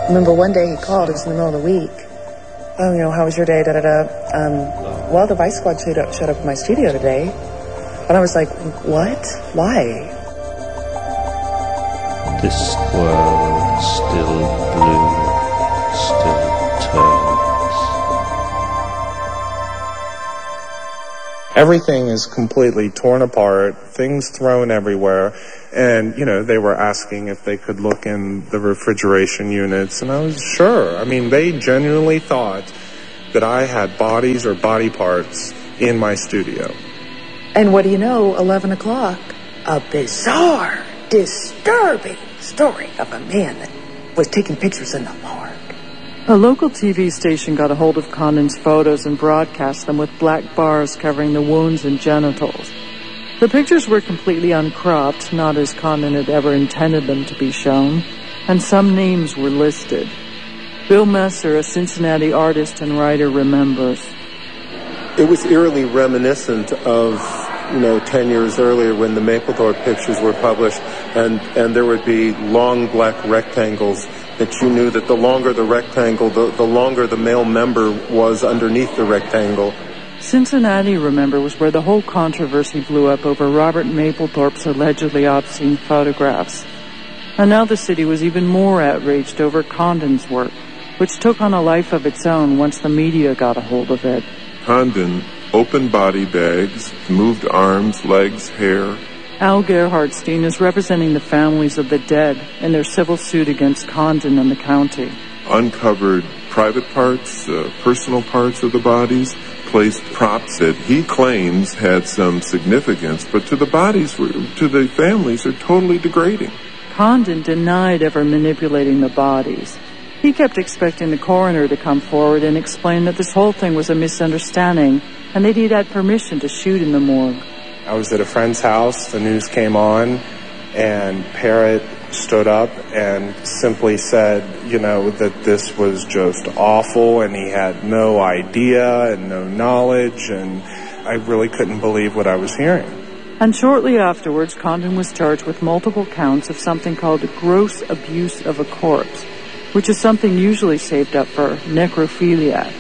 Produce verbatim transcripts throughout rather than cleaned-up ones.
remember one day he called, it was in the middle of the week. Oh, you know, how was your day, da-da-da. Um, well, the Vice Squad showed up, showed up at my studio today. And I was like, what? Why? This world is still blue, still turns. Everything is completely torn apart, things thrown everywhere. And, you know, they were asking if they could look in the refrigeration units, and I was sure. I mean, they genuinely thought that I had bodies or body parts in my studio. And what do you know, eleven o'clock, a bizarre, disturbing story of a man that was taking pictures in the morgue. A local T V station got a hold of Condon's photos and broadcast them with black bars covering the wounds and genitals. The pictures were completely uncropped, not as Condon had ever intended them to be shown, and some names were listed. Bill Messer, a Cincinnati artist and writer, remembers. It was eerily reminiscent of, you know, ten years earlier when the Mapplethorpe pictures were published, and, and there would be long black rectangles that you knew that the longer the rectangle, the, the longer the male member was underneath the rectangle. Cincinnati, remember, was where the whole controversy blew up over Robert Mapplethorpe's allegedly obscene photographs. And now the city was even more outraged over Condon's work, which took on a life of its own once the media got a hold of it. Condon, open body bags, moved arms, legs, hair. Al Gerhardstein is representing the families of the dead in their civil suit against Condon and the county. Uncovered private parts, uh, personal parts of the bodies, placed props that he claims had some significance, but to the bodies, were, to the families, are totally degrading. Condon denied ever manipulating the bodies. He kept expecting the coroner to come forward and explain that this whole thing was a misunderstanding and that he'd had permission to shoot in the morgue. I was at a friend's house, the news came on, and Parrott stood up and simply said, you know, that this was just awful and he had no idea and no knowledge, and I really couldn't believe what I was hearing. And shortly afterwards, Condon was charged with multiple counts of something called gross abuse of a corpse, which is something usually saved up for necrophiliacs.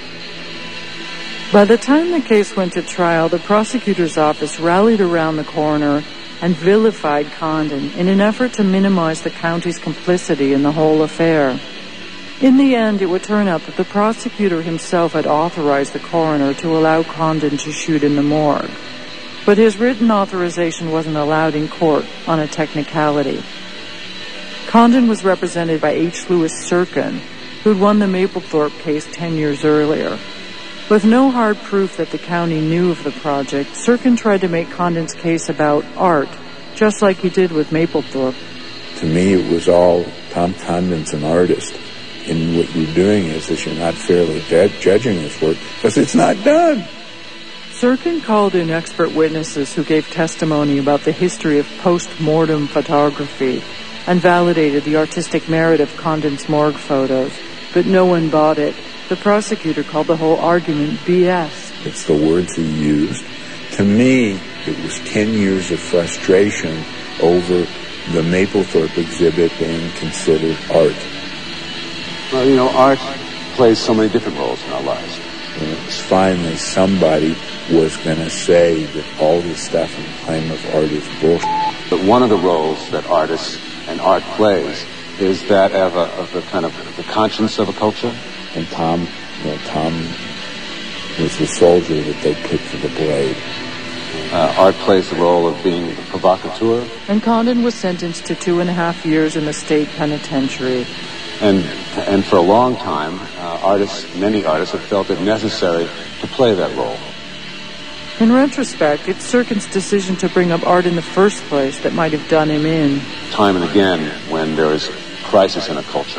By the time the case went to trial, the prosecutor's office rallied around the coroner and vilified Condon in an effort to minimize the county's complicity in the whole affair. In the end, it would turn out that the prosecutor himself had authorized the coroner to allow Condon to shoot in the morgue. But his written authorization wasn't allowed in court on a technicality. Condon was represented by H. Louis Sirkin, who'd won the Mapplethorpe case ten years earlier. With no hard proof that the county knew of the project, Sirkin tried to make Condon's case about art, just like he did with Mapplethorpe. To me, it was all Tom Condon's an artist, and what you're doing is, is you're not fairly de- judging his work because it's not done. Sirkin called in expert witnesses who gave testimony about the history of post-mortem photography and validated the artistic merit of Condon's morgue photos, but no one bought it. The prosecutor called the whole argument B S. It's the words he used. To me, it was ten years of frustration over the Mapplethorpe exhibit being considered art. Well, you know, art plays so many different roles in our lives. And it was finally somebody was going to say that all this stuff and claim of art is bullshit. But one of the roles that artists and art plays is that of, a, of the kind of the conscience of a culture. And Tom, you know, Tom was the soldier that they picked for the blade. Uh, art plays the role of being the provocateur. And Condon was sentenced to two and a half years in the state penitentiary. And and for a long time, uh, artists, many artists have felt it necessary to play that role. In retrospect, it's Sirkin's decision to bring up art in the first place that might have done him in. Time and again, when there is crisis in a culture,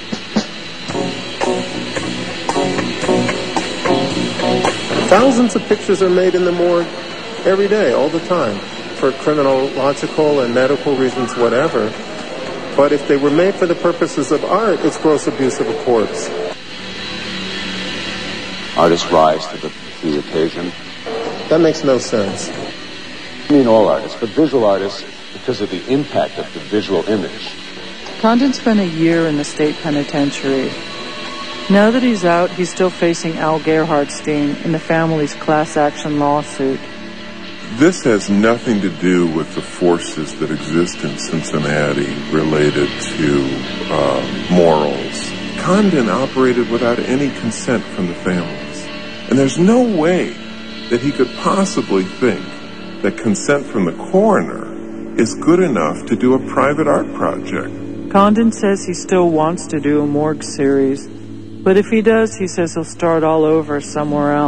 thousands of pictures are made in the morgue every day, all the time, for criminological and medical reasons, whatever. But if they were made for the purposes of art, it's gross abuse of a corpse. Artists rise to the, to the occasion. That makes no sense. I mean all artists, but visual artists, because of the impact of the visual image, Condon spent a year in the state penitentiary. Now that he's out, he's still facing Al Gerhardstein in the family's class action lawsuit. This has nothing to do with the forces that exist in Cincinnati related to uh, morals. Condon operated without any consent from the families. And there's no way that he could possibly think that consent from the coroner is good enough to do a private art project. Condon says he still wants to do a morgue series, but if he does, he says he'll start all over somewhere else.